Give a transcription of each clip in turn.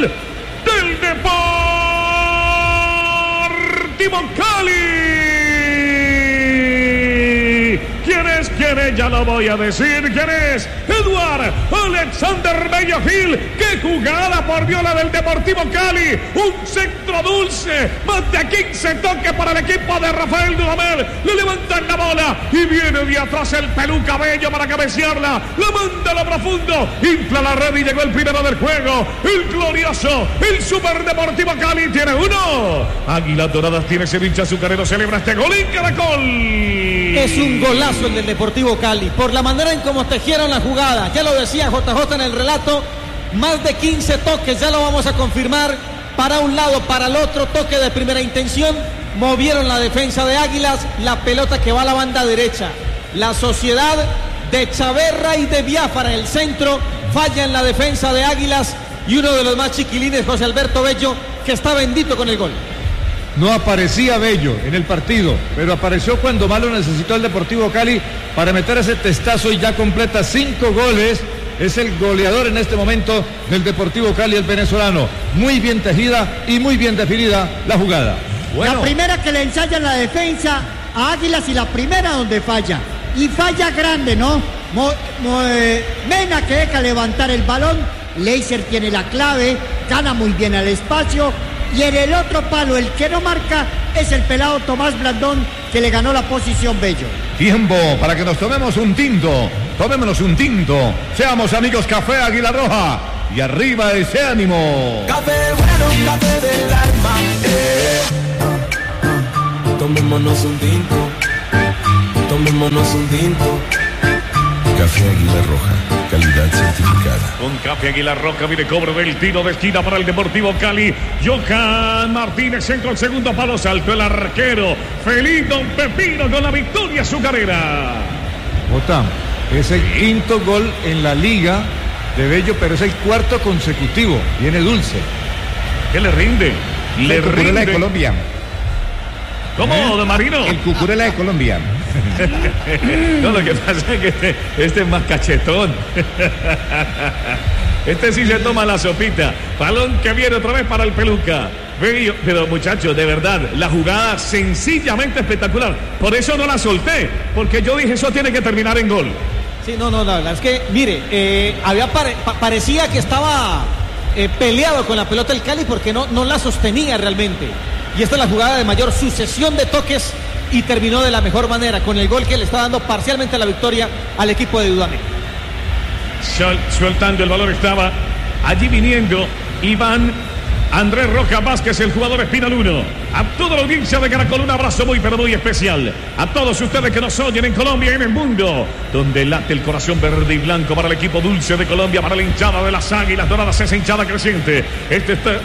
del Deportivo Cali. ¿Quién es? Ya lo voy a decir. ¿Quién es? Eduard Alexander Bellafil. ¡Qué jugada, por Dios, la del Deportivo Cali! Un centro dulce. Más de 15 toques para el equipo de Rafael Dudamel. Le levantan la bola y viene de atrás el Peluca Bello para cabecearla. La manda a lo profundo. Infla la red y llegó el primero del juego. El glorioso, el Super Deportivo Cali tiene uno. Águilas Doradas tiene Ceviche Azucarero. Celebra este gol en Caracol. Es un golazo el del Deportivo Cali, por la manera en cómo tejieron la jugada. Ya lo decía JJ en el relato, más de 15 toques, ya lo vamos a confirmar, para un lado, para el otro, toque de primera intención, movieron la defensa de Águilas, la pelota que va a la banda derecha. La sociedad de Chaverra y de Biafara, el centro, falla en la defensa de Águilas, y uno de los más chiquilines, José Alberto Bello, que está bendito con el gol. No aparecía Bello en el partido, pero apareció cuando más lo necesitó el Deportivo Cali para meter ese testazo y ya completa 5 goles. Es el goleador en este momento del Deportivo Cali, el venezolano. Muy bien tejida y muy bien definida la jugada. Bueno. La primera que le ensaya la defensa a Águilas y la primera donde falla. Y falla grande, ¿no? Mena que deja levantar el balón. Leiser tiene la clave, gana muy bien al espacio. Y en el otro palo, el que no marca, es el pelado Tomás Blandón, que le ganó la posición Bello. Tiempo para que nos tomemos un tinto. Tomémonos un tinto. Seamos amigos Café Águila Roja. Y arriba ese ánimo. Café bueno, café del alma. Tomémonos un tinto. Tomémonos un tinto. Café Águila Roja, calidad certificada. Con Café Águila Roja viene cobro del tiro de esquina para el Deportivo Cali. Johan Martínez en con segundo palo, saltó el arquero Feliz Don Pepino con la victoria azucarera. Jota, es el quinto gol en la liga de Bello, pero es el cuarto consecutivo. Viene dulce. ¿Qué le rinde? Le rinde de Colombia. ¿Cómo, don Marino? El Cucurella de Colombia. No, lo que pasa es que este es más cachetón. Este sí se toma la sopita. Balón que viene otra vez para el Peluca. Pero muchachos, de verdad, la jugada sencillamente espectacular. Por eso no la solté, porque yo dije, eso tiene que terminar en gol. Sí, no, la verdad es que, mire, parecía que estaba peleado con la pelota el Cali porque no la sostenía realmente. Y esta es la jugada de mayor sucesión de toques y terminó de la mejor manera con el gol que le está dando parcialmente la victoria al equipo de Dudamel. Soltando el balón estaba allí viniendo Iván Andrés Rojas Vázquez, el jugador Espinal 1. A toda la audiencia de Caracol, un abrazo muy pero muy especial. A todos ustedes que nos oyen en Colombia y en el mundo, donde late el corazón verde y blanco para el equipo dulce de Colombia, para la hinchada de las Águilas Doradas, esa hinchada creciente. Este está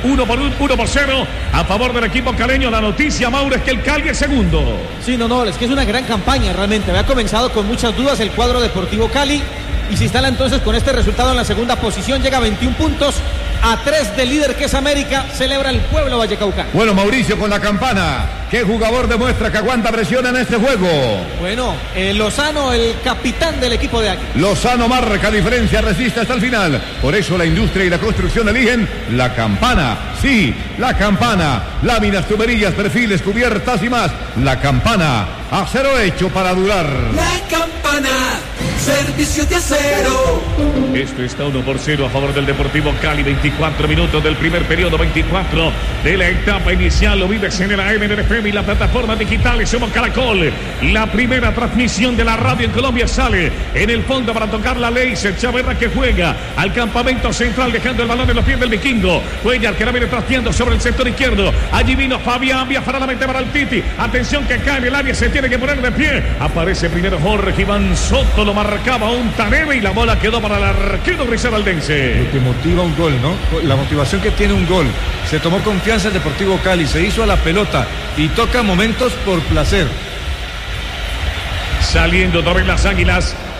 1-0 a favor del equipo caleño. La noticia, Mauro, es que el Cali es segundo. Sí, es que es una gran campaña realmente. Había comenzado con muchas dudas el cuadro Deportivo Cali y se instala entonces con este resultado en la segunda posición. Llega a 21 puntos. A 3 del líder que es América, celebra el pueblo vallecaucano. Bueno, Mauricio, con la campana, ¿qué jugador demuestra que aguanta presión en este juego? Bueno, Lozano, el capitán del equipo de Águilas. Lozano marca diferencia, resiste hasta el final. Por eso la industria y la construcción eligen la campana. Sí, la campana. Láminas, tuberías, perfiles, cubiertas y más. La campana. Acero hecho para durar. La campana. Servicio de acero. Esto está 1-0 a favor del Deportivo Cali. 24 minutos del primer periodo, 24 de la etapa inicial. Lo vives en el AM, en el FM y la plataforma digital. Somos Caracol. La primera transmisión de la radio en Colombia sale en el fondo para tocar la Leiser. Chaverra que juega al campamento central, dejando el balón en los pies del vikingo. Cuellar que la viene trasteando sobre el sector izquierdo. Allí vino Fabián Biafara, la mete para el Titi. Atención que cae en el área, se tiene que poner de pie. Aparece primero Jorge Iván Soto, lo marcaba un Taneve y la bola quedó para el arquero risaraldense. Lo que motiva un gol, ¿no? La motivación que tiene un gol. Se tomó confianza el Deportivo Cali, se hizo a la pelota y toca momentos por placer. Saliendo otra vez las Águilas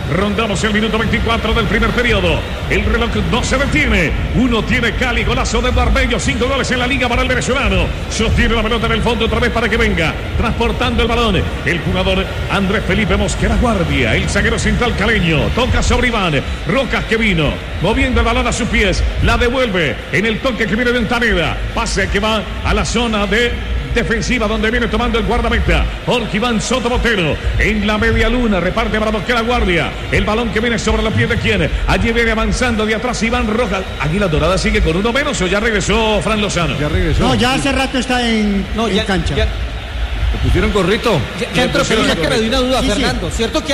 Rondamos el minuto 24 del primer periodo. El reloj no se detiene. Uno tiene Cali, golazo de Barbello, 5 goles en la liga para el venezolano. Sostiene la pelota en el fondo otra vez para que venga. Transportando el balón. El jugador Andrés Felipe Mosquera Guardia. El zaguero central caleño. Toca sobre Iván. Rocas que vino. Moviendo el balón a sus pies. La devuelve en el toque que viene de Ontaneda. Pase que va a la zona de defensiva donde viene tomando el guardameta Jorge Iván Soto Botero en la media luna, reparte para Mosquera Guardia, el balón que viene sobre los pies de quien, allí viene avanzando de atrás Iván Rojas. Águila Dorada sigue con uno menos o ya regresó Fran Lozano. Ya regresó. No, ya hace rato está en cancha. ¿Le pusieron gorrito? Ya entró, pero ya que me dio una duda, sí, Fernando, sí. ¿Cierto que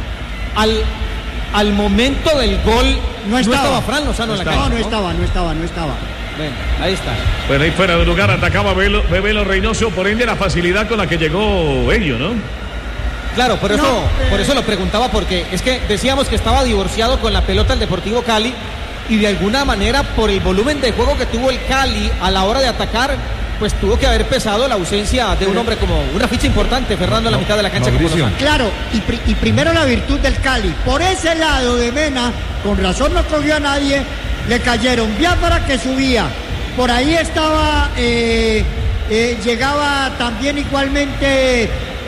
al momento del gol no estaba Fran Lozano en la cancha? No estaba. Bueno, ahí está. Bueno, ahí fuera de lugar atacaba Bebelo Reynoso, por ende la facilidad con la que llegó ellos, ¿no? Claro, por eso lo preguntaba, porque es que decíamos que estaba divorciado con la pelota el Deportivo Cali y de alguna manera por el volumen de juego que tuvo el Cali a la hora de atacar, pues tuvo que haber pesado la ausencia de un hombre como una ficha importante, Fernando, en la mitad de la cancha. Claro, y primero la virtud del Cali. Por ese lado de Mena, con razón no cogió a nadie. Le cayeron Biafara que subía. Por ahí estaba, llegaba también igualmente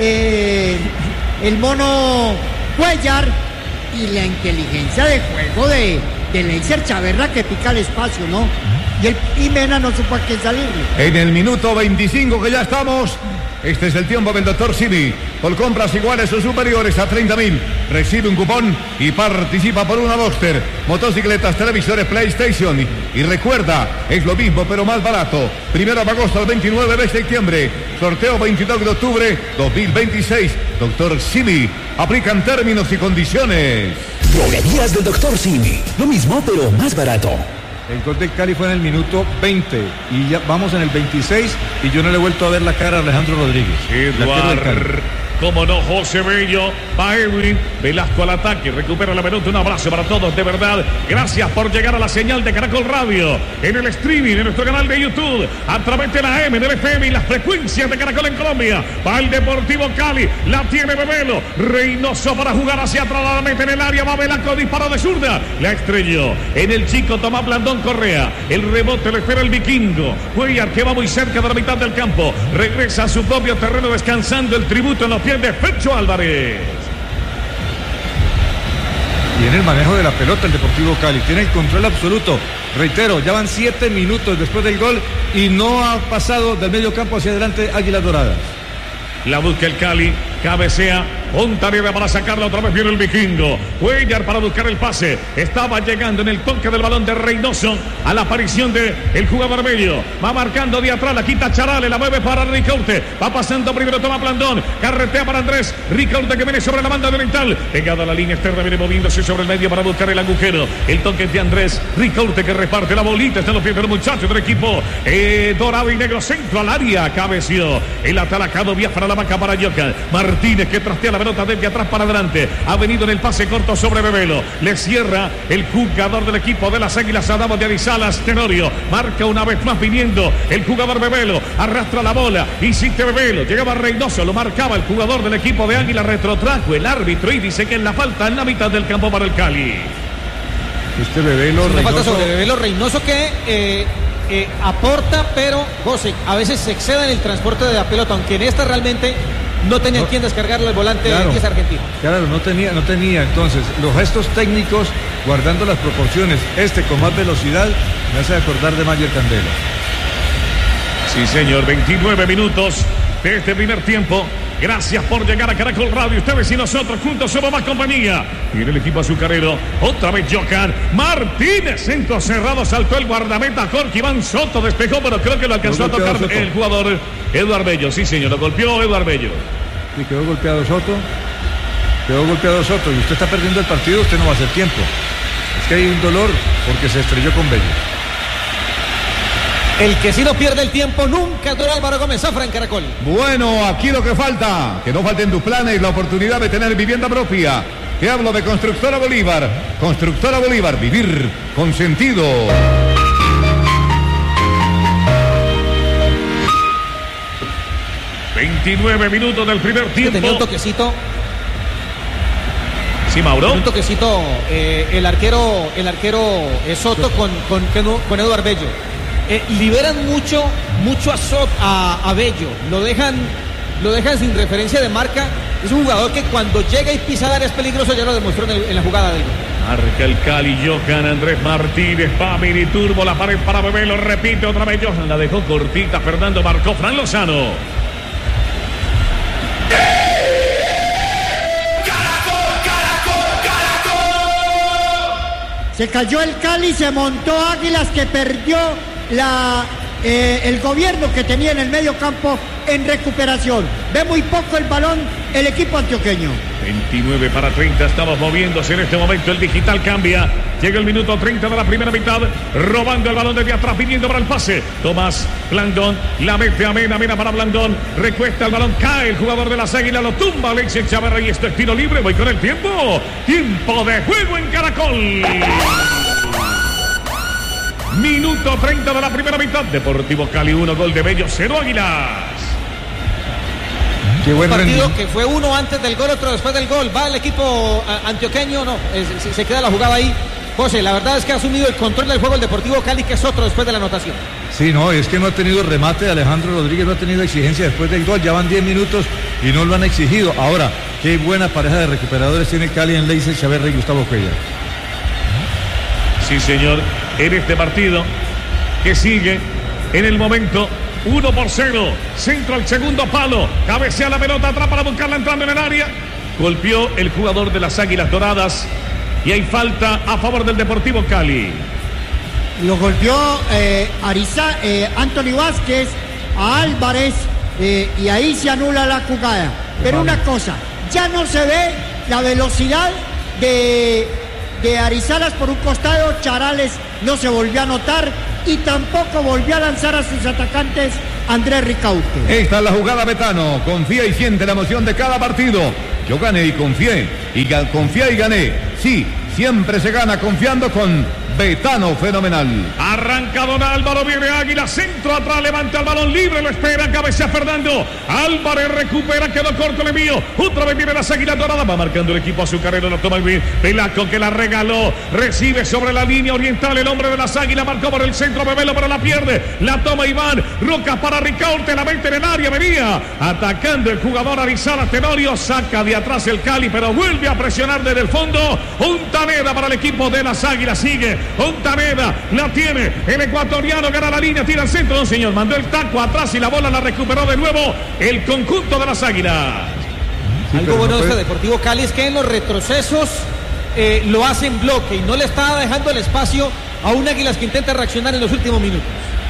el mono Cuellar y la inteligencia de juego de Leiser Chaverra que pica el espacio, ¿no? Y Mena no supo a qué salirle. En el minuto 25 que ya estamos. Este es el tiempo del doctor Simi. Por compras iguales o superiores a 30.000, recibe un cupón y participa por una Boxster, motocicletas, televisores, PlayStation. Y recuerda, es lo mismo pero más barato. 1 de agosto al 29 de septiembre. Sorteo 22 de octubre 2026. Doctor Simi. Aplican términos y condiciones. Droguerías del doctor Simi. Lo mismo pero más barato. El gol del Cali fue en el minuto 20 y ya vamos en el 26 y yo no le he vuelto a ver la cara a Alejandro Rodríguez. Como no, José Bello, va Edwin, Velasco al ataque, recupera la pelota, un abrazo para todos, de verdad, gracias por llegar a la señal de Caracol Radio, en el streaming, en nuestro canal de YouTube, a través de la M, del FM y las frecuencias de Caracol en Colombia, va el Deportivo Cali, la tiene Bebelo, Reynoso para jugar hacia atrás, la mete en el área, va Velasco, disparo de zurda, la estrelló, en el chico Tomás Blandón Correa, el rebote lo espera el vikingo, Cuellar que va muy cerca de la mitad del campo, regresa a su propio terreno descansando el tributo en los pies de Fercho Álvarez. Y en el manejo de la pelota el Deportivo Cali tiene el control absoluto. Reitero, ya van 7 minutos después del gol y no ha pasado del medio campo hacia adelante Águilas Doradas. La busca el Cali, cabecea, Ontaneda para sacarla, otra vez viene el vikingo. Cuellar para buscar el pase. Estaba llegando en el toque del balón de Reynoso a la aparición de el jugador Bello. Va marcando de atrás, la quita Charale, la mueve para Ricaurte. Va pasando primero, toma Blandón. Carretea para Andrés. Ricaurte que viene sobre la banda oriental. Pegada a la línea externa, viene moviéndose sobre el medio para buscar el agujero. El toque de Andrés. Ricaurte que reparte la bolita. Está en los pies del muchacho del equipo dorado y negro. Centro al área. Cabeció. El atalacado Biafara la vaca para Yoka. Martínez que trastea la pelota desde atrás para adelante. Ha venido en el pase corto sobre Bebelo. Le cierra el jugador del equipo de las Águilas Adamo de Arizalas, Tenorio. Marca una vez más viniendo el jugador Bebelo. Arrastra la bola. Insiste Bebelo. Llegaba Reynoso. Lo marcaba el jugador del equipo de Águila. Retrotrajo el árbitro y dice que es la falta en la mitad del campo para el Cali. Este Bebelo Reynoso. Falta sobre Bebelo Reynoso que aporta, pero José, a veces se excede en el transporte de la pelota, aunque en esta realmente no tenía quien descargarle el volante de 10 argentino. Claro, no tenía. Entonces, los gestos técnicos, guardando las proporciones, con más velocidad, me hace acordar de Mayer Candela. Sí, señor, 29 minutos de este primer tiempo. Gracias por llegar a Caracol Radio. Ustedes y nosotros juntos somos más compañía. Viene el equipo azucarero. Otra vez Jocan. Martínez, centro cerrado. Saltó el guardameta Jorge Iván Soto. Despejó, pero creo que lo alcanzó a tocar el jugador Eduardo Bello. Sí, señor, lo golpeó Eduardo Bello. Y quedó golpeado Soto. Y usted está perdiendo el partido, usted no va a hacer tiempo. Es que hay un dolor porque se estrelló con Bello. El que sí no pierde el tiempo nunca, don Álvaro Gómez Zafra en Caracol. Bueno, aquí lo que falta, que no falten tus planes, la oportunidad de tener vivienda propia. Te hablo de Constructora Bolívar. Constructora Bolívar, vivir con sentido. ...29 minutos del primer tiempo. Tenía un toquecito. Sí, Mauro. Un toquecito el arquero Soto con Eduardo Bello. Liberan mucho a Bello. Lo dejan sin referencia de marca. Es un jugador que cuando llega y pisa área es peligroso, ya lo demostró en la jugada del gol. Marca el Cali, Johan Andrés Martínez, va Mini Turbo, la pared para Bebé, lo repite otra vez, Johan la dejó cortita, Fernando marcó, Fran Lozano. Se cayó el Cali, se montó Águilas, que perdió el gobierno que tenía en el medio campo en recuperación. Ve muy poco el balón el equipo antioqueño. 29-30, estamos moviéndose en este momento, el digital cambia. Llega el minuto 30 de la primera mitad, robando el balón desde atrás, pidiendo para el pase. Tomás Blandón, la mete a Mena para Blandón, recuesta el balón, cae el jugador de las Águilas, lo tumba Alexis Chavarra y esto es tiro libre. Voy con el tiempo de juego en Caracol. Minuto 30 de la primera mitad, Deportivo Cali 1, gol de Bello, 0 Águilas. Qué buen partido que fue uno antes del gol, otro después del gol. Va el equipo antioqueño, se queda la jugada ahí. José, la verdad es que ha asumido el control del juego el Deportivo Cali, que es otro después de la anotación. Sí, no, es que no ha tenido remate de Alejandro Rodríguez, no ha tenido exigencia después del gol. Ya van 10 minutos y no lo han exigido. Ahora, qué buena pareja de recuperadores tiene Cali en Leiser Chaverra y Gustavo Cuellar. Sí, señor, en este partido que sigue en el momento 1-0, centro al segundo palo, cabecea la pelota atrás para buscarla entrando en el área, golpeó el jugador de las Águilas Doradas y hay falta a favor del Deportivo Cali. Lo golpeó Anthony Vázquez a Álvarez y ahí se anula la jugada. Pero una cosa, ya no se ve la velocidad de Arizalas por un costado. Charales no se volvió a notar y tampoco volvió a lanzar a sus atacantes Andrés Ricaurte. Esta es la jugada, Betano. Confía y siente la emoción de cada partido. Yo gané y confié. Confié y gané. Sí, siempre se gana confiando con Betano Fenomenal. Arranca Don Álvaro, viene Águila, centro atrás, levanta el balón libre, lo espera, cabecea Fernando. Álvarez recupera, quedó corto el envío. Otra vez viene las Águilas Doradas, va marcando el equipo azucarero, lo toma bien. Velasco que la regaló, recibe sobre la línea oriental el hombre de las Águilas, marcó por el centro, Bebelo, pero la pierde. La toma Iván, Rocas para Ricaurte, la mete en el área, venía atacando el jugador Arizalas Tenorio, saca de atrás el Cali, pero vuelve a presionar desde el fondo. Ontaneda para el equipo de las Águilas, sigue. Ontaneda la tiene, el ecuatoriano gana la línea, tira al centro, no señor, mandó el taco atrás y la bola la recuperó de nuevo el conjunto de las Águilas. Sí, algo bueno de este Deportivo Cali es que en los retrocesos lo hace en bloque y no le está dejando el espacio a un Águilas que intenta reaccionar en los últimos minutos.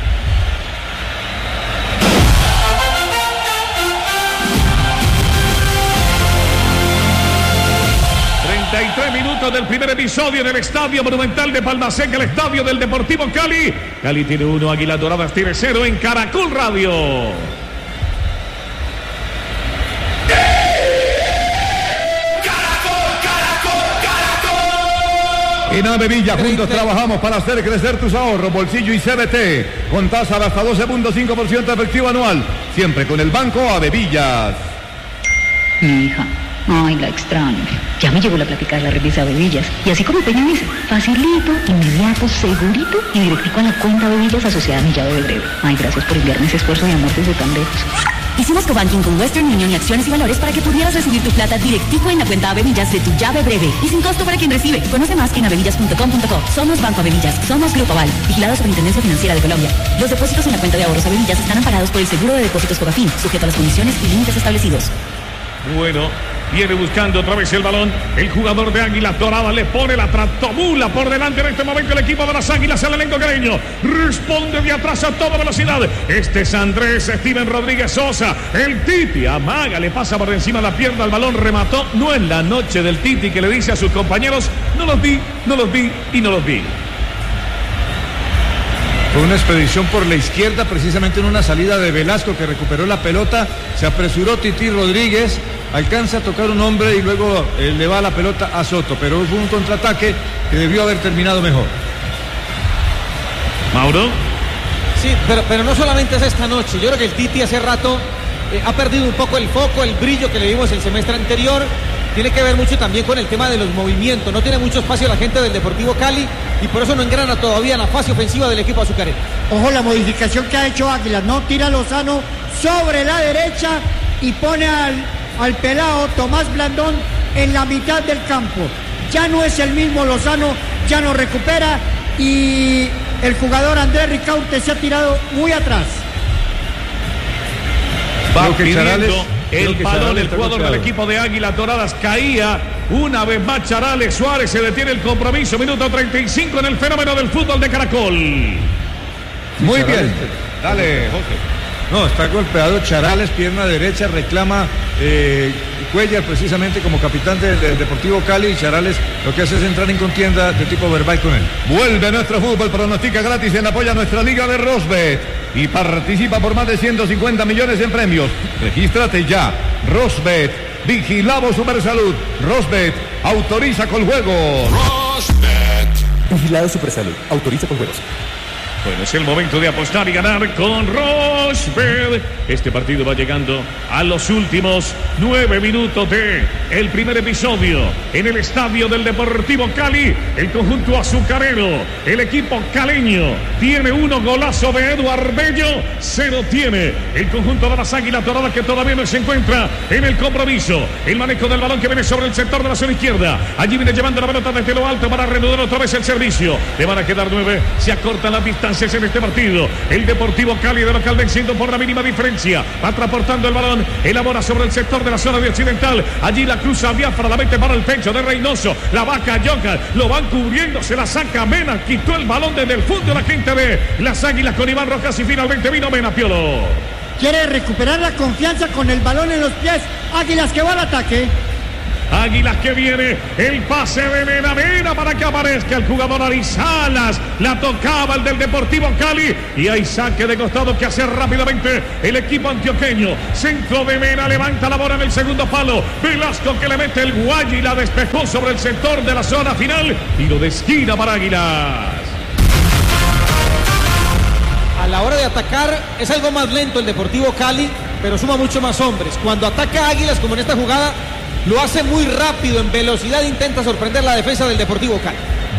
33 minutos del primer episodio en el Estadio Monumental de Palma Seca, el estadio del Deportivo Cali. Cali tiene 1, Águilas Doradas tiene 0 en Caracol Radio. En Avevilla juntos trabajamos para hacer crecer tus ahorros, bolsillo y CBT, con tasa de hasta 12.5% efectivo anual, siempre con el Banco Avevillas. Mi hija, ay, la extraño. Ya me llegó la plática de la revista Avevillas. Y así como Peña dice, facilito, inmediato, segurito y directico a la cuenta Avevillas asociada a mi llave de breve. Ay, gracias por enviarme ese esfuerzo de amor desde tan lejos. Hicimos cobanking con Western Union y acciones y valores para que pudieras recibir tu plata directico en la cuenta Avevillas de tu llave breve y sin costo para quien recibe. Conoce más en avevillas.com.co. Somos Banco Avevillas, somos Grupo Aval, vigilado Superintendencia Financiera de Colombia. Los depósitos en la cuenta de ahorros Avevillas están amparados por el Seguro de Depósitos Cobafin, sujeto a las condiciones y límites establecidos. Bueno, viene buscando otra vez el balón. El jugador de Águilas Doradas le pone la tractomula por delante en este momento el equipo de las Águilas, el elenco caleño. Responde de atrás a toda velocidad. Este es Andrés Steven Rodríguez Sosa. El Titi amaga, le pasa por encima la pierna al balón, remató. No es la noche del Titi que le dice a sus compañeros, no los vi y no los vi. Fue una expedición por la izquierda, precisamente en una salida de Velasco que recuperó la pelota. Se apresuró Titi Rodríguez, alcanza a tocar un hombre y luego le va la pelota a Soto. Pero fue un contraataque que debió haber terminado mejor. Mauro. Sí, pero no solamente es esta noche. Yo creo que el Titi hace rato ha perdido un poco el foco, el brillo que le vimos el semestre anterior. tiene que ver mucho también con el tema de los movimientos. No tiene mucho espacio la gente del Deportivo Cali y por eso no engrana todavía la fase ofensiva del equipo azucarero. Ojo la modificación que ha hecho Águilas, ¿no? Tira Lozano sobre la derecha y pone al pelado Tomás Blandón en la mitad del campo. Ya no es el mismo Lozano, ya no recupera y el jugador Andrés Ricaurte se ha tirado muy atrás. Va pidiendo el balón el jugador del equipo de Águilas Doradas. Caía una vez más Charales. Suárez se detiene el compromiso. Minuto 35 en el fenómeno del fútbol de Caracol. Muy bien. Dale, José. No, está golpeado Charales, pierna derecha, reclama Cuellar precisamente como capitán del Deportivo Cali, y Charales lo que hace es entrar en contienda de tipo verbal con él. Vuelve nuestro fútbol, pronostica gratis en apoyo a nuestra liga de Rosbet y participa por más de 150 millones en premios. Regístrate ya. Rosbet, vigilamos Supersalud. Rosbet, autoriza con juegos. Rosbet. Vigilado Supersalud, autoriza con juegos. Bueno, es el momento de apostar y ganar con Rosbet. Este partido va llegando a los últimos 9 minutos de el primer episodio en el estadio del Deportivo Cali. El conjunto azucarero, el equipo caleño, tiene 1 golazo de Eduard Bello, 0 tiene el conjunto de las Águilas Doradas, que todavía no se encuentra en el compromiso. El manejo del balón que viene sobre el sector de la zona izquierda. Allí viene llevando la pelota desde lo alto para reanudar otra vez el servicio. Le van a quedar 9, se acortan las distancias en este partido. El Deportivo Cali de local venciendo por la mínima diferencia. Va transportando el balón, elabora sobre el sector de la zona de occidental. Allí la cruza Biafra, la mete para el pecho de Reynoso. La vaca Yoka, lo van cubriendo, se la saca Mena, quitó el balón desde el fondo la gente de las Águilas con Iván Rojas y finalmente vino Mena, Piolo. Quiere recuperar la confianza con el balón en los pies. Águilas que va al ataque. Águilas que viene, el pase de Mena para que aparezca el jugador Arizalas, la tocaba el del Deportivo Cali y hay saque de costado que hace rápidamente el equipo antioqueño. Centro de Mena, levanta la bola en el segundo palo, Velasco que le mete el guay y la despejó sobre el sector de la zona final y lo desquina para Águilas. A la hora de atacar es algo más lento el Deportivo Cali, pero suma mucho más hombres. Cuando ataca Águilas, como en esta jugada, lo hace muy rápido, en velocidad, intenta sorprender la defensa del Deportivo Cali.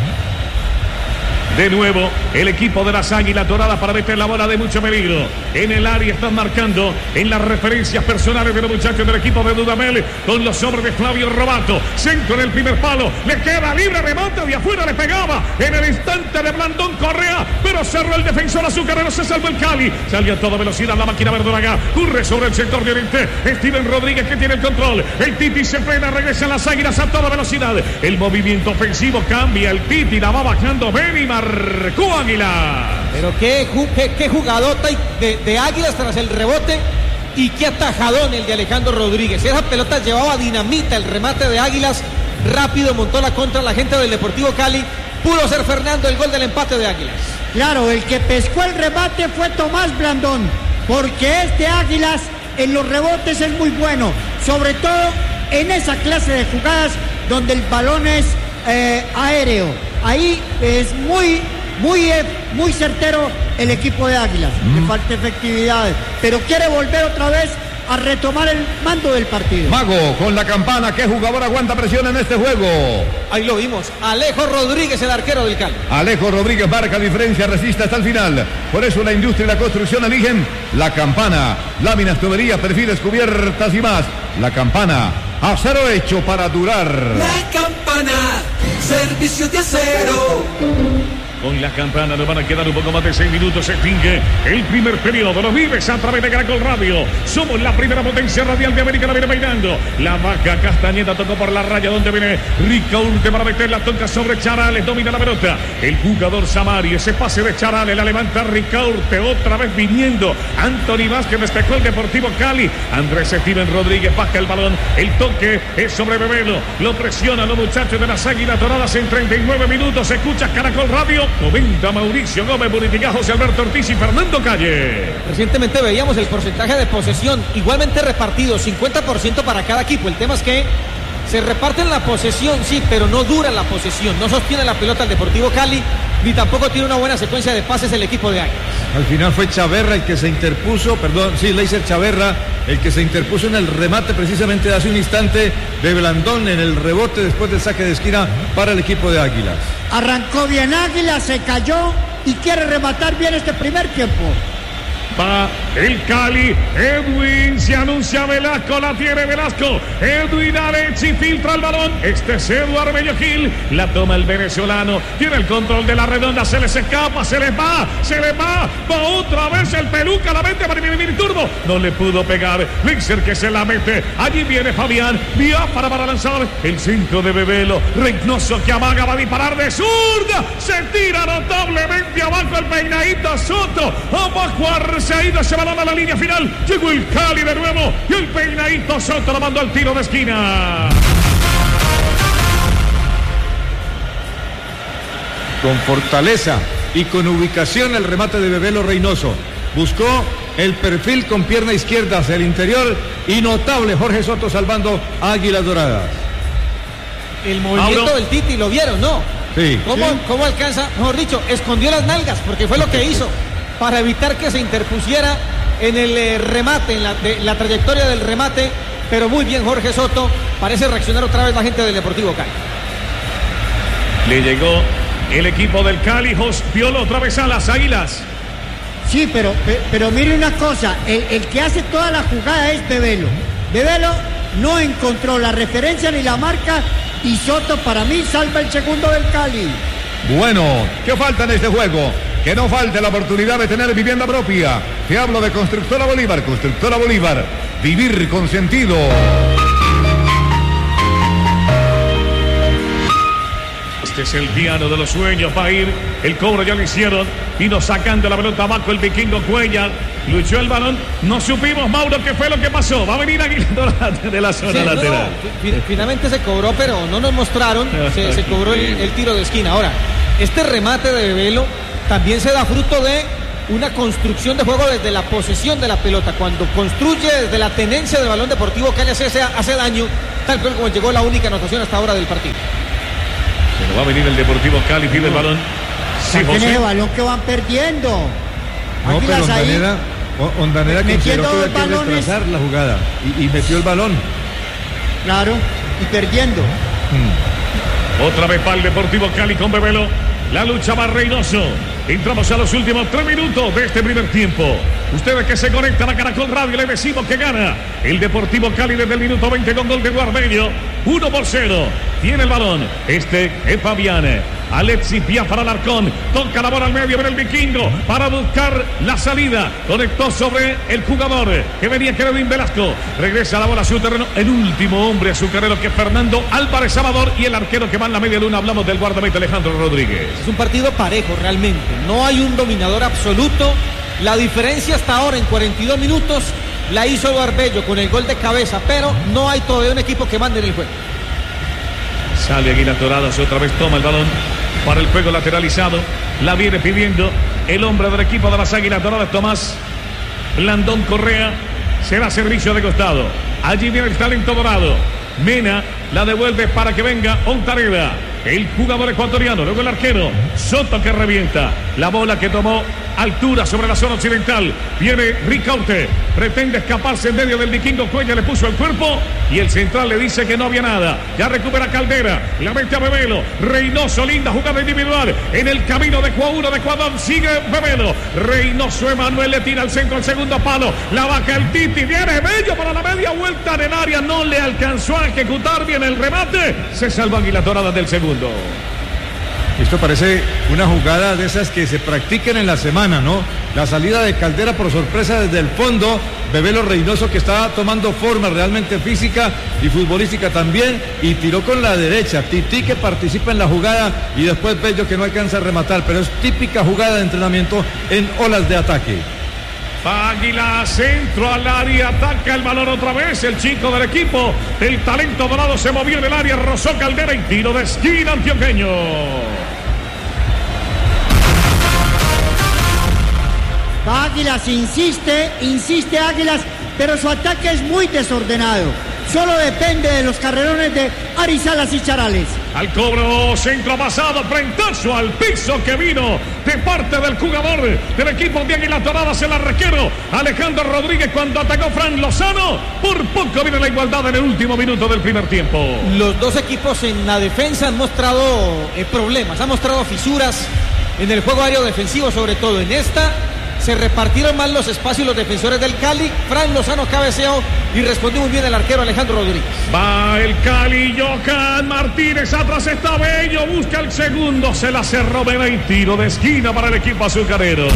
De nuevo, el equipo de las Águilas Doradas para meter la bola de mucho peligro. En el área están marcando en las referencias personales de los muchachos del equipo de Dudamel con los hombres de Flavio Robato. Centro en el primer palo, le queda libre, remata de afuera, le pegaba en el instante de Blandón Correa, pero cerró el defensor azucarero, se salvó el Cali. Salió a toda velocidad la máquina verdolaga, corre sobre el sector de oriente. Steven Rodríguez que tiene el control. El Titi se frena, regresan las Águilas a toda velocidad. El movimiento ofensivo cambia, el Titi la va bajando Benny marcó Águila. Pero qué jugadota de Águilas tras el rebote y qué atajadón el de Alejandro Rodríguez. Esa pelota llevaba dinamita, el remate de Águilas rápido montó la contra la gente del Deportivo Cali. Pudo ser Fernando el gol del empate de Águilas. Claro, el que pescó el remate fue Tomás Blandón, porque este Águilas en los rebotes es muy bueno, sobre todo en esa clase de jugadas donde el balón es aéreo. Ahí es muy certero el equipo de Águilas. Le falta efectividad, pero quiere volver otra vez a retomar el mando del partido. Mago con la campana, ¿qué jugador aguanta presión en este juego? Ahí lo vimos, Alejo Rodríguez, el arquero del Cali. Alejo Rodríguez marca diferencia, resiste hasta el final. Por eso la industria y la construcción eligen la campana, láminas, tuberías, perfiles, cubiertas y más. La campana, acero hecho para durar. La campana, servicio de acero. Con la campana nos van a quedar un poco más de 6 minutos. Se extingue el primer periodo. Lo vives a través de Caracol Radio. Somos la primera potencia radial de América. La viene bailando. La vaca Castañeda tocó por la raya donde viene Ricaurte para meter la toca sobre Charales. Domina la pelota. El jugador Samario. Ese pase de Charales. La levanta Ricaurte. Otra vez viniendo Anthony Vázquez. Despejó el Deportivo Cali. Andrés Steven Rodríguez baja el balón. El toque es sobre Bebelo. Lo presionan los muchachos de las Águilas Doradas en 39 minutos. Escucha Caracol Radio. Comenta Mauricio Gómez, Bonitica, José Alberto Ortiz y Fernando Calle. Recientemente veíamos el porcentaje de posesión igualmente repartido, 50% para cada equipo. El tema es que se reparten la posesión, sí, pero no dura la posesión. No sostiene la pelota el Deportivo Cali, ni tampoco tiene una buena secuencia de pases el equipo de Águilas. Al final fue Chaverra el que se interpuso, Leiser Chaverra, el que se interpuso en el remate precisamente de hace un instante de Blandón en el rebote después del saque de esquina para el equipo de Águilas. Arrancó bien Águilas, se cayó y quiere rematar bien este primer tiempo. Va el Cali, Edwin, se anuncia Velasco, la tiene Velasco, Edwin Alechi filtra el balón, este es Eduardo Bello Gil, la toma el venezolano, tiene el control de la redonda, se les escapa, se les va, va otra vez el Peluca, la mete para Mimir Turbo, no le pudo pegar, Leiser que se la mete, allí viene Fabián, Biafara para lanzar, el 5 de Bebelo, Reynoso que amaga, va a disparar de zurda, se tira notablemente abajo el peinadito Soto, abajo se ha ido ese balón a la línea final. Llegó el Cali de nuevo y el peinadito Soto lo mandó al tiro de esquina. Con fortaleza y con ubicación el remate de Bebelo Reynoso. Buscó el perfil con pierna izquierda hacia el interior y notable Jorge Soto salvando a Águilas Doradas. El movimiento del Titi, ¿lo vieron, no? Sí. ¿Cómo alcanza? Mejor dicho, escondió las nalgas porque fue lo que hizo para evitar que se interpusiera en el remate, en la trayectoria del remate, pero muy bien Jorge Soto, parece reaccionar otra vez la gente del Deportivo Cali. Le llegó el equipo del Cali, Viola otra vez a las Águilas. Sí, pero mire una cosa, el que hace toda la jugada es Bebelo. Bebelo no encontró la referencia ni la marca y Soto para mí salva el segundo del Cali. Bueno, ¿qué falta en este juego? Que no falte la oportunidad de tener vivienda propia. Te hablo de Constructora Bolívar. Constructora Bolívar. Vivir con sentido. Este es el piano de los sueños. Va a ir. El cobro ya lo hicieron. Vino sacando la pelota abajo el vikingo Cuellar. Luchó el balón. No supimos, Mauro, qué fue lo que pasó. Va a venir Aguilar de la zona lateral. Finalmente se cobró, pero no nos mostraron. Se cobró el tiro de esquina. Ahora, este remate de Bebelo también se da fruto de una construcción de juego desde la posesión de la pelota. Cuando construye desde la tenencia del balón Deportivo Cali hace daño, tal cual como llegó la única anotación hasta ahora del partido. Pero va a venir el Deportivo Cali, pide el balón. Sí, tiene ese balón que van perdiendo. No, pero Ondanera consideró que había que retrasar la jugada y metió el balón. Claro, y perdiendo. Otra vez para el Deportivo Cali con Bebelo. La lucha va Reynoso. Entramos a los últimos 3 minutos de este primer tiempo. Ustedes que se conectan a Caracol Radio, le decimos que gana el Deportivo Cali desde el minuto 20 con gol de Guarbeño. 1-0. Tiene el balón. Este es Fabián. Alexis Biafara Alarcón. Toca la bola al medio en el vikingo para buscar la salida. Conectó sobre el jugador que venía Edwin Velasco. Regresa la bola a su terreno. El último hombre azucarero que es Fernando Álvarez Amador. Y el arquero que va en la media luna. Hablamos del guardameta Alejandro Rodríguez. Es un partido parejo realmente. No hay un dominador absoluto. La diferencia hasta ahora en 42 minutos la hizo Guarbeño con el gol de cabeza, pero no hay todavía un equipo que mande en el juego. Sale Águilas Doradas, otra vez toma el balón para el juego lateralizado. La viene pidiendo el hombre del equipo de las Águilas Doradas, Tomás Blandón Correa. Será servicio de costado. Allí viene el talento dorado. Mena la devuelve para que venga Ontaneda, el jugador ecuatoriano. Luego el arquero Soto que revienta. La bola que tomó altura sobre la zona occidental. Viene Ricaurte. Pretende escaparse en medio del vikingo Cuellar. Le puso el cuerpo y el central le dice que no había nada. Ya recupera Caldera. La mete a Bebelo. Reynoso, linda jugada individual. En el camino de Cuauhtémoc de Ecuador. Sigue Bebelo. Reynoso Emanuel le tira al centro, al segundo palo. La vaca el Titi. Viene Bello para la media vuelta del área. No le alcanzó a ejecutar bien el remate. Se salva Águilas Doradas del segundo. Esto parece una jugada de esas que se practican en la semana, ¿no? La salida de Caldera por sorpresa desde el fondo. Bebelo Reynoso que está tomando forma realmente física y futbolística también. Y tiró con la derecha. Titi que participa en la jugada y después Bello que no alcanza a rematar. Pero es típica jugada de entrenamiento en olas de ataque. Águila, centro al área, ataca el balón otra vez, el chico del equipo, el talento dorado se movió en el área, rozó Caldera y tiro de esquina antioqueño. Águilas insiste Águilas, pero su ataque es muy desordenado. solo depende de los carrerones de Arizalas y Charales. Al cobro, centro pasado, frentazo al piso que vino de parte del jugador del equipo de Águilas Doradas, el arquero Alejandro Rodríguez, cuando atacó Fran Lozano. Por poco viene la igualdad en el último minuto del primer tiempo. Los dos equipos en la defensa han mostrado problemas, han mostrado fisuras en el juego aéreo defensivo, sobre todo en esta. Se repartieron mal los espacios los defensores del Cali. Fran Lozano cabeceó y respondió muy bien el arquero Alejandro Rodríguez. Va el Cali, Johan Martínez, atrás está Bello, busca el segundo, se la cerró Mena y tiro de esquina para el equipo azucarero.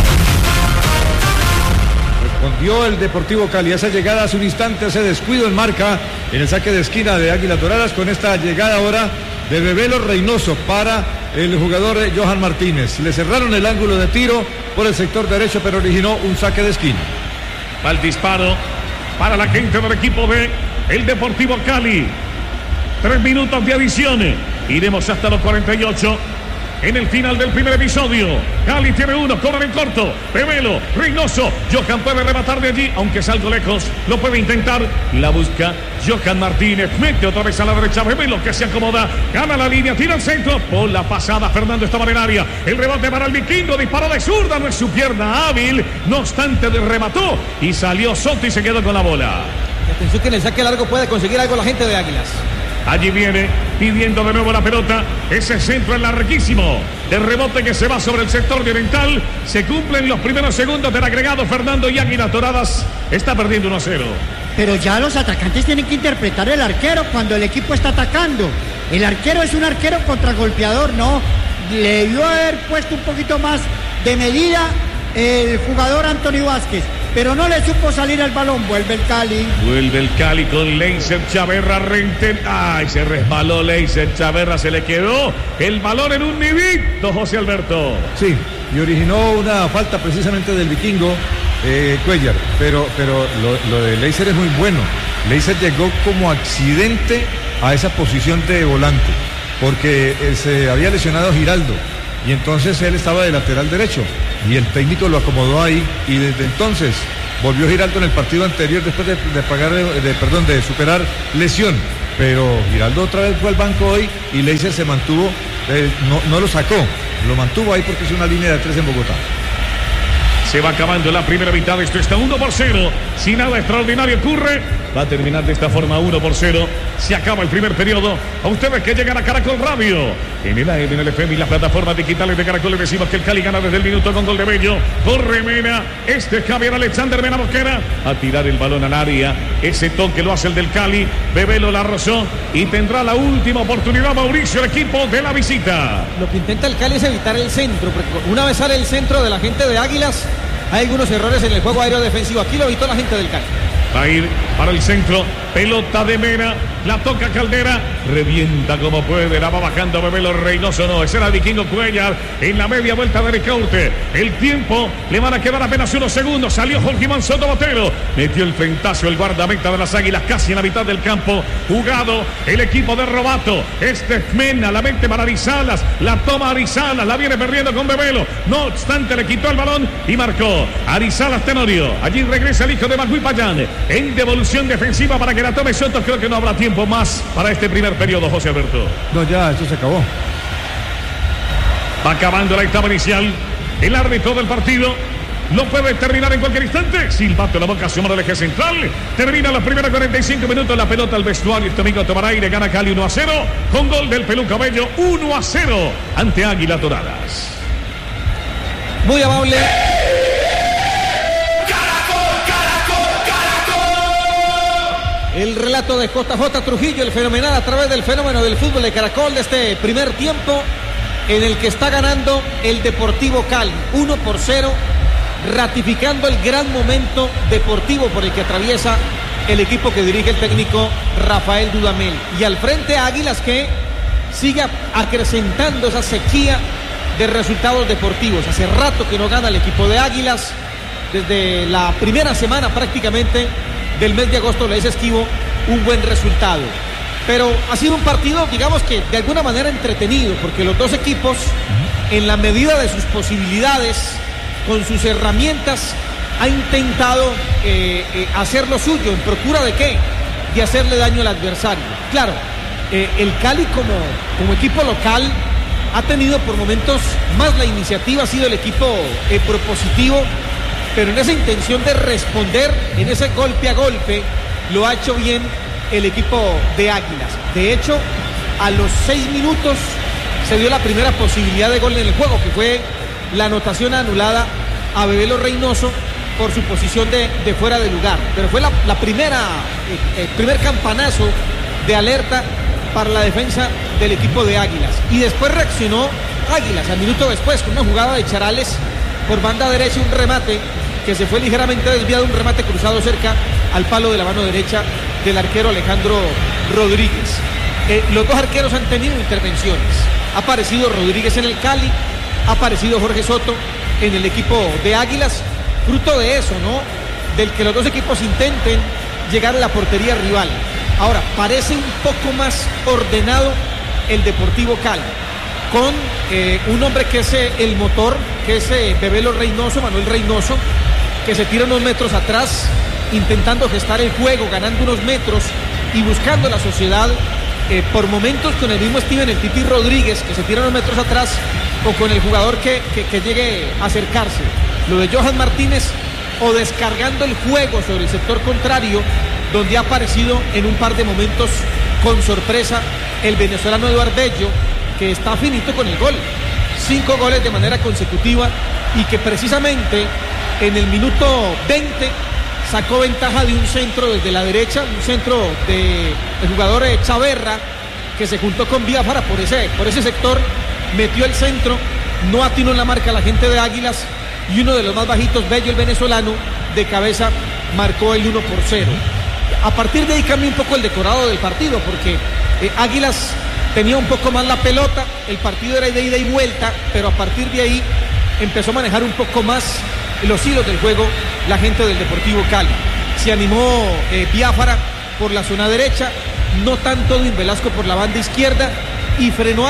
Respondió el Deportivo Cali a esa llegada hace un instante, ese descuido en marca en el saque de esquina de Águilas Doradas, con esta llegada ahora de Bebelo Reynoso para el jugador Johan Martínez. Le cerraron el ángulo de tiro por el sector derecho, pero originó un saque de esquina. Va el disparo para la gente del equipo de el Deportivo Cali. 3 minutos de adición. Iremos hasta los 48. En el final del primer episodio, Cali tiene uno, corre en corto, Bebelo, Reynoso, Johan puede rematar de allí, aunque es algo lejos, lo puede intentar, la busca Johan Martínez, mete otra vez a la derecha, Bebelo que se acomoda, gana la línea, tira al centro, por la pasada, Fernando estaba en el área, el rebote para el vikingo, disparó de zurda, no es su pierna hábil, no obstante remató y salió Soto y se quedó con la bola. Atención que en el saque largo puede conseguir algo la gente de Águilas. Allí viene pidiendo de nuevo la pelota. Ese centro es larguísimo. De rebote que se va sobre el sector de oriental. Se cumplen los primeros segundos del agregado. Fernando y Águilas Doradas está perdiendo 1-0. Pero ya los atacantes tienen que interpretar el arquero cuando el equipo está atacando. El arquero es un arquero contragolpeador, ¿no? Le debió haber puesto un poquito más de medida el jugador Antonio Vázquez, pero no le supo salir el balón. Vuelve el Cali. Vuelve el Cali con Leiser Chaverra Renten. Ay, se resbaló Leiser Chaverra, se le quedó el balón en un nidito, José Alberto. Sí, y originó una falta precisamente del vikingo Cuellar, pero lo de Leiser es muy bueno. Leiser llegó como accidente a esa posición de volante, porque se había lesionado Giraldo, y entonces él estaba de lateral derecho, y el técnico lo acomodó ahí, y desde entonces volvió Giraldo en el partido anterior después de superar lesión, pero Giraldo otra vez fue al banco hoy y Leiser se mantuvo, no lo sacó, lo mantuvo ahí porque es una línea de 3 en Bogotá. Se va acabando la primera mitad, esto está 1-0, si nada extraordinario ocurre, va a terminar de esta forma 1-0, se acaba el primer periodo. A ustedes que llegan a Caracol Radio, en el AM, en el FM y las plataformas digitales de Caracol, les decimos que el Cali gana desde el minuto con gol de Bello, corre Mena, este es Javier Alexander Mena Mosquera, a tirar el balón al área, ese toque lo hace el del Cali, Bebelo la rozó y tendrá la última oportunidad Mauricio, el equipo de la visita. Lo que intenta el Cali es evitar el centro, porque una vez sale el centro de la gente de Águilas, hay algunos errores en el juego aéreo defensivo. Aquí lo evitó la gente del Cali. Va a ir para el centro, pelota de Mena, la toca Caldera, revienta como puede, la va bajando Bebelo Reynoso, no, ese era el vikingo Cuellar, en la media vuelta de Ricaurte, el tiempo, le van a quedar apenas unos segundos, salió Jorge Soto Botero, metió el frentazo, el guardameta de las Águilas, casi en la mitad del campo, jugado el equipo de Robato, este es Mena, la mente para Arizalas, la toma Arizalas, la viene perdiendo con Bebelo, no obstante le quitó el balón y marcó Arizalas Tenorio, allí regresa el hijo de Magui Payán, en devolución defensiva para que la tome Soto. Creo que no habrá tiempo más para este primer periodo, José Alberto. No, ya, esto se acabó. Va acabando la etapa inicial. El árbitro del partido lo puede terminar en cualquier instante. Silbato en la boca, suma del eje central. Termina los primeros 45 minutos. La pelota al vestuario. Este domingo tomará aire. Gana Cali 1-0. Con gol del Peluca Bello. 1-0 ante Águilas Doradas. Muy amable. El relato de JJ Trujillo, el fenomenal a través del fenómeno del fútbol de Caracol de este primer tiempo en el que está ganando el Deportivo Cali 1-0, ratificando el gran momento deportivo por el que atraviesa el equipo que dirige el técnico Rafael Dudamel. Y al frente Águilas que sigue acrecentando esa sequía de resultados deportivos. Hace rato que no gana el equipo de Águilas, desde la primera semana prácticamente del mes de agosto le es esquivo un buen resultado. Pero ha sido un partido, digamos que de alguna manera entretenido, porque los dos equipos, en la medida de sus posibilidades, con sus herramientas, ha intentado hacer lo suyo. ¿En procura de qué? de hacerle daño al adversario. Claro, el Cali como equipo local ha tenido por momentos más la iniciativa, ha sido el equipo propositivo, pero en esa intención de responder, en ese golpe a golpe, lo ha hecho bien el equipo de Águilas. De hecho, a los 6 minutos se dio la primera posibilidad de gol en el juego, que fue la anotación anulada a Bebelo Reynoso por su posición de fuera de lugar. Pero fue el primer campanazo de alerta para la defensa del equipo de Águilas. Y después reaccionó Águilas, al minuto después, con una jugada de Charales por banda derecha, un remate que se fue ligeramente desviado, un remate cruzado cerca al palo de la mano derecha del arquero Alejandro Rodríguez. Los dos arqueros han tenido intervenciones. Ha aparecido Rodríguez en el Cali, ha aparecido Jorge Soto en el equipo de Águilas, fruto de eso, ¿no? Del que los dos equipos intenten llegar a la portería rival. Ahora, parece un poco más ordenado el Deportivo Cali, con un hombre que es el motor, que es Bebelo Reynoso, Manuel Reynoso, que se tira unos metros atrás, intentando gestar el juego, ganando unos metros y buscando la sociedad, por momentos con el mismo Steven, el Titi Rodríguez, que se tira unos metros atrás, o con el jugador que llegue a acercarse. Lo de Johan Martínez, o descargando el juego sobre el sector contrario, donde ha aparecido en un par de momentos con sorpresa el venezolano Eduardo Bello, que está finito con el gol. 5 goles de manera consecutiva, y que precisamente en el minuto 20 sacó ventaja de un centro desde la derecha, un centro del jugador Chaverra, que se juntó con Biafara por ese sector, metió el centro, no atinó en la marca la gente de Águilas, y uno de los más bajitos, Bello, el venezolano, de cabeza marcó el 1-0. A partir de ahí cambia un poco el decorado del partido, porque Águilas tenía un poco más la pelota, el partido era de ida y vuelta, pero a partir de ahí empezó a manejar un poco más los hilos del juego la gente del Deportivo Cali. Se animó Biafara por la zona derecha, no tanto Edwin Velasco por la banda izquierda, y frenaron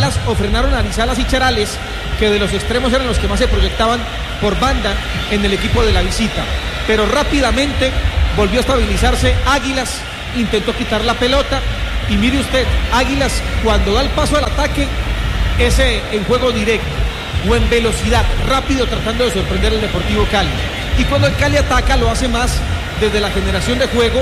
a Arizalas y Charales, que de los extremos eran los que más se proyectaban por banda en el equipo de la visita. Pero rápidamente volvió a estabilizarse Águilas, intentó quitar la pelota, y mire usted, Águilas cuando da el paso al ataque es en juego directo o en velocidad, rápido, tratando de sorprender al Deportivo Cali. Y cuando el Cali ataca, lo hace más desde la generación de juego,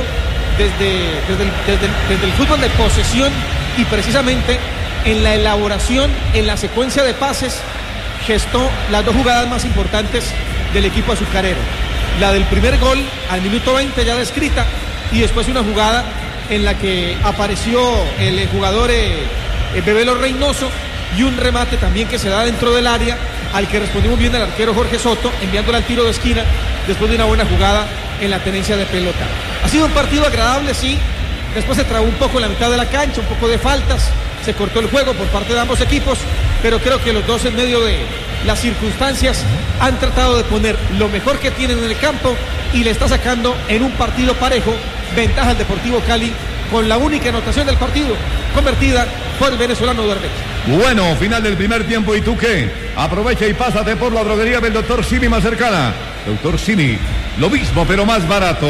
desde el fútbol de posesión, y precisamente en la elaboración, en la secuencia de pases, gestó las dos jugadas más importantes del equipo azucarero. La del primer gol al minuto 20 ya descrita, y después una jugada en la que apareció el jugador Bebelo Reynoso, y un remate también que se da dentro del área, al que respondió muy bien el arquero Jorge Soto, enviándola al tiro de esquina después de una buena jugada en la tenencia de pelota. Ha sido un partido agradable, sí. Después se trabó un poco en la mitad de la cancha, un poco de faltas, se cortó el juego por parte de ambos equipos, pero creo que los dos, en medio de las circunstancias, han tratado de poner lo mejor que tienen en el campo, y le está sacando en un partido parejo ventaja al Deportivo Cali, con la única anotación del partido convertida por el venezolano Eduardo. Bueno, final del primer tiempo, ¿y tú qué? Aprovecha y pásate por la droguería del Dr. Simi más cercana. Dr. Simi, lo mismo pero más barato.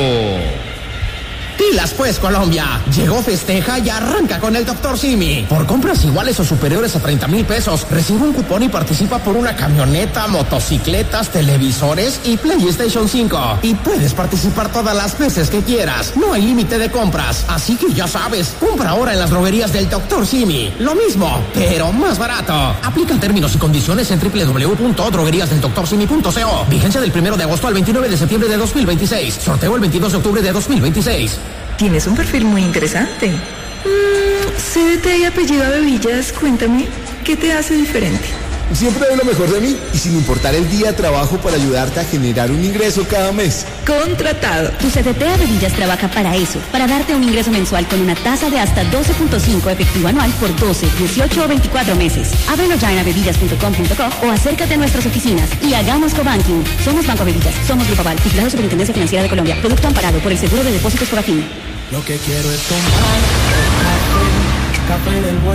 Pilas pues, Colombia. Llegó, festeja y arranca con el Dr. Simi. Por compras iguales o superiores a 30,000 pesos, recibe un cupón y participa por una camioneta, motocicletas, televisores y PlayStation 5. Y puedes participar todas las veces que quieras. No hay límite de compras. Así que ya sabes, compra ahora en las droguerías del Dr. Simi. Lo mismo, pero más barato. Aplican términos y condiciones en www.drogueríasdeldoctorsimi.co. Vigencia del 1 de agosto al 29 de septiembre de 2026. Sorteo el 22 de octubre de 2026. Tienes un perfil muy interesante. CDT y apellido Bebillas, cuéntame, ¿qué te hace diferente? Siempre doy lo mejor de mí y sin importar el día trabajo para ayudarte a generar un ingreso cada mes. Contratado. Tu CDT Bebillas trabaja para eso, para darte un ingreso mensual con una tasa de hasta 12.5 efectivo anual por 12, 18 o 24 meses. Ábrelo ya en abebillas.com.co o acércate a nuestras oficinas y hagamos cobanking. Somos Banco Bebillas, somos Grupo Aval, vigilado Superintendencia Financiera de Colombia, producto amparado por el Seguro de Depósitos Fogafín. Lo que quiero es tomar café del bueno.